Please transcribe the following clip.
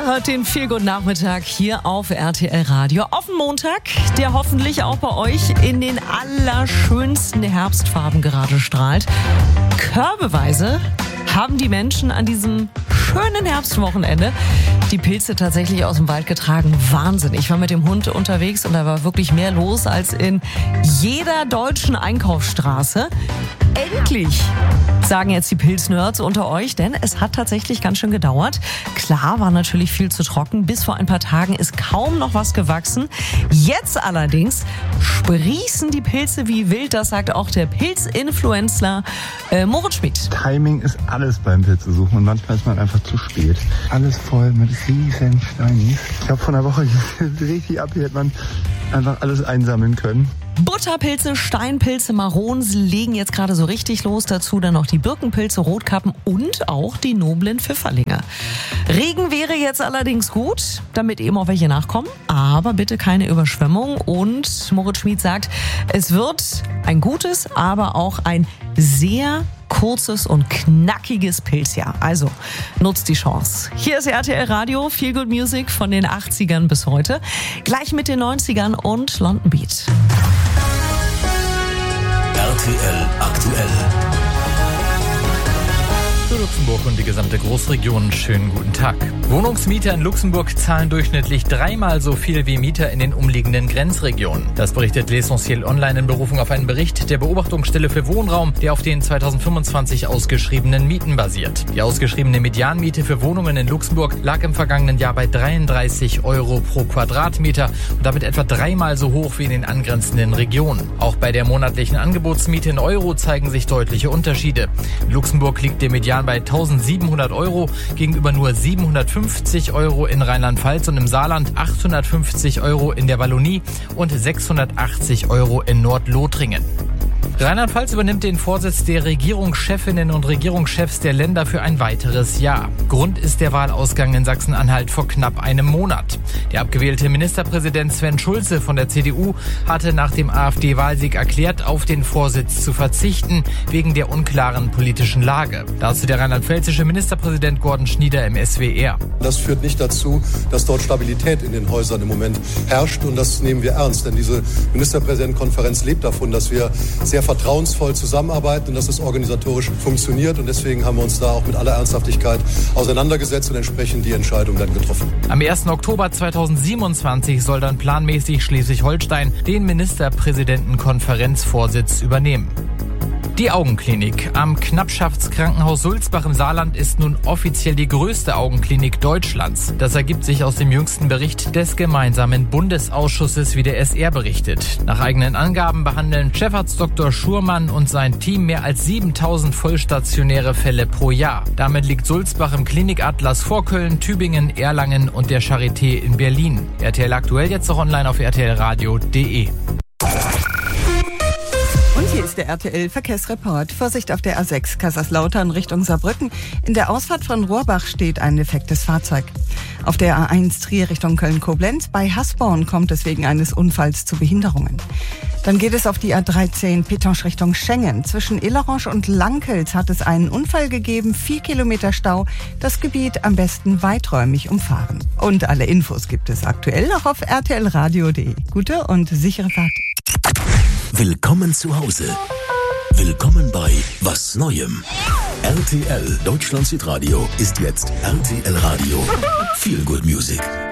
Ihr hört den Feelgood-Nachmittag hier auf RTL Radio. Auf den Montag, der hoffentlich auch bei euch in den allerschönsten Herbstfarben gerade strahlt. Körbeweise haben die Menschen an diesem schönen Herbstwochenende die Pilze tatsächlich aus dem Wald getragen. Wahnsinn. Ich war mit dem Hund unterwegs und da war wirklich mehr los als in jeder deutschen Einkaufsstraße. Endlich, sagen jetzt die Pilznerds unter euch, denn es hat tatsächlich ganz schön gedauert. Klar, war natürlich viel zu trocken. Bis vor ein paar Tagen ist kaum noch was gewachsen. Jetzt allerdings sprießen die Pilze wie wild. Das sagt auch der Pilzinfluencer Moritz Schmid. Timing ist alles beim Pilze suchen und manchmal ist man einfach zu spät. Alles voll mit riesen Steinis. Ich glaube, vor einer Woche richtig ab, hier hätte man einfach alles einsammeln können. Butterpilze, Steinpilze, Marons legen jetzt gerade so richtig los. Dazu dann noch die Birkenpilze, Rotkappen und auch die noblen Pfifferlinge. Regen wäre jetzt allerdings gut, damit eben auch welche nachkommen. Aber bitte keine Überschwemmung. Und Moritz Schmid sagt, es wird ein gutes, aber auch ein sehr kurzes und knackiges Pilzjahr. Also nutzt die Chance. Hier ist RTL Radio, Feel Good Music von den 80ern bis heute. Gleich mit den 90ern und London Beat. RTL aktuell. Für Luxemburg und die gesamte Großregion schönen guten Tag. Wohnungsmieter in Luxemburg zahlen durchschnittlich 3-mal so viel wie Mieter in den umliegenden Grenzregionen. Das berichtet L'Essentiel Online in Berufung auf einen Bericht der Beobachtungsstelle für Wohnraum, der auf den 2025 ausgeschriebenen Mieten basiert. Die ausgeschriebene Medianmiete für Wohnungen in Luxemburg lag im vergangenen Jahr bei 33 € pro Quadratmeter und damit etwa 3-mal so hoch wie in den angrenzenden Regionen. Auch bei der monatlichen Angebotsmiete in Euro zeigen sich deutliche Unterschiede. In Luxemburg liegt der Median bei 1.700 € gegenüber nur 750 € in Rheinland-Pfalz und im Saarland, 850 € in der Wallonie und 680 € in Nordlothringen. Rheinland-Pfalz übernimmt den Vorsitz der Regierungschefinnen und Regierungschefs der Länder für ein weiteres Jahr. Grund ist der Wahlausgang in Sachsen-Anhalt vor knapp einem Monat. Der abgewählte Ministerpräsident Sven Schulze von der CDU hatte nach dem AfD-Wahlsieg erklärt, auf den Vorsitz zu verzichten, wegen der unklaren politischen Lage. Dazu der rheinland-pfälzische Ministerpräsident Gordon Schnieder im SWR. Das führt nicht dazu, dass dort Stabilität in den Häusern im Moment herrscht und das nehmen wir ernst, denn diese Ministerpräsidentenkonferenz lebt davon, dass wir sehr vertrauensvoll zusammenarbeiten und dass es organisatorisch funktioniert und deswegen haben wir uns da auch mit aller Ernsthaftigkeit auseinandergesetzt und entsprechend die Entscheidung dann getroffen. Am 1. Oktober 2027 soll dann planmäßig Schleswig-Holstein den Ministerpräsidentenkonferenzvorsitz übernehmen. Die Augenklinik am Knappschaftskrankenhaus Sulzbach im Saarland ist nun offiziell die größte Augenklinik Deutschlands. Das ergibt sich aus dem jüngsten Bericht des gemeinsamen Bundesausschusses, wie der SR berichtet. Nach eigenen Angaben behandeln Chefarzt Dr. Schurmann und sein Team mehr als 7.000 vollstationäre Fälle pro Jahr. Damit liegt Sulzbach im Klinikatlas vor Köln, Tübingen, Erlangen und der Charité in Berlin. RTL aktuell jetzt auch online auf rtlradio.de. Hier ist der RTL-Verkehrsreport. Vorsicht auf der A6 Kaiserslautern Richtung Saarbrücken. In der Ausfahrt von Rohrbach steht ein defektes Fahrzeug. Auf der A1 Trier Richtung Köln-Koblenz bei Hasborn kommt es wegen eines Unfalls zu Behinderungen. Dann geht es auf die A13 Petange Richtung Schengen. Zwischen Illerange und Lankels hat es einen Unfall gegeben. 4 Kilometer Stau. Das Gebiet am besten weiträumig umfahren. Und alle Infos gibt es aktuell auch auf rtlradio.de. Gute und sichere Fahrt. Willkommen zu Hause. Willkommen bei Was Neuem. RTL Deutschland Hitradio ist jetzt RTL Radio. Feel Good Music.